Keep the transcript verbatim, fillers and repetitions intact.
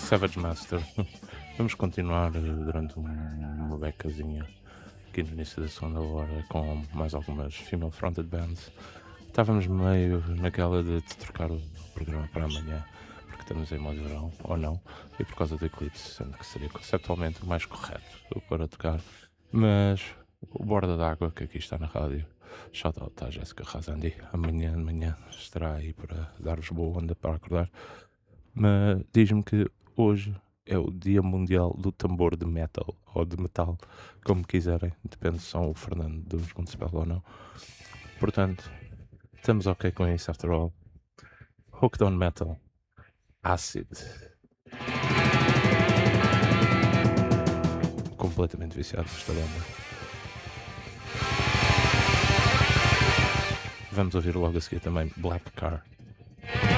Savage Master. Vamos continuar eh, durante um- uma becazinha aqui no início da segunda hora com mais algumas female fronted bands. Estávamos meio naquela de, de trocar o programa para amanhã, porque estamos em modo verão, ou não, e por causa do eclipse, sendo que seria conceptualmente o mais correto para tocar. Mas o Borda d'Água, que aqui está na rádio, shout out à Jéssica Razandi, amanhã de manhã estará aí para dar-vos boa onda para acordar. Mas diz-me que hoje é o Dia Mundial do Tambor de Metal, ou de metal, como quiserem, depende se são o Fernando dos Municipal ou não. Portanto, estamos ok com isso, after all. Hooked on Metal, Acid. Completamente viciado nesta banda. Vamos ouvir logo a seguir também Black Car.